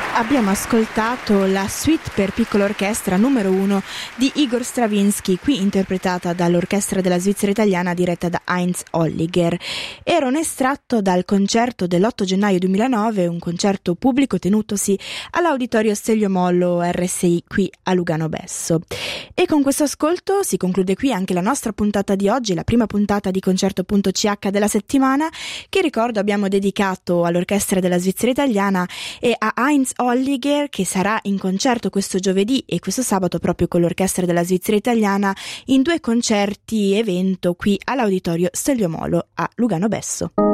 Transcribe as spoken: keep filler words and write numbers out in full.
Abbiamo ascoltato la suite per piccola orchestra numero uno di Igor Stravinsky, qui interpretata dall'Orchestra della Svizzera Italiana diretta da Heinz Holliger. Era un estratto dal concerto dell'otto gennaio duemilanove, un concerto pubblico tenutosi all'Auditorio Stelio Mollo R S I qui a Lugano Besso. E con questo ascolto si conclude qui anche la nostra puntata di oggi, la prima puntata di Concerto punto C H della settimana, che ricordo abbiamo dedicato all'Orchestra della Svizzera Italiana e a Heinz Holliger, che sarà in concerto questo giovedì e questo sabato proprio con l'Orchestra della Svizzera Italiana in due concerti evento qui all'Auditorio Stelio Mollo a Lugano Besso.